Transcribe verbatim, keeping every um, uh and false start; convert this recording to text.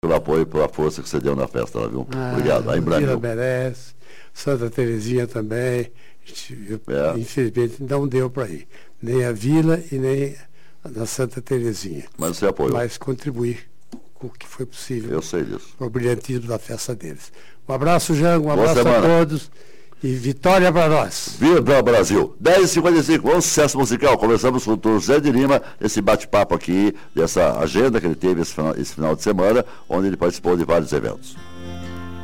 pelo apoio, pela força que você deu na festa, lá, viu? Ah, Obrigado. Aí, a Vila merece, Santa Terezinha também. Eu, é. Infelizmente não deu para ir. Nem a Vila e nem a Santa Terezinha. Mas você apoiou. Mas contribuir com o que foi possível. Eu sei disso. Para o brilhantismo da festa deles. Um abraço, Jango. Um Boa abraço semana. a todos. E vitória para nós. Viva Brasil! dez e cinquenta e cinco, vamos sucesso musical. Começamos com o doutor Zé de Lima, esse bate-papo aqui, dessa agenda que ele teve esse final, esse final de semana, onde ele participou de vários eventos.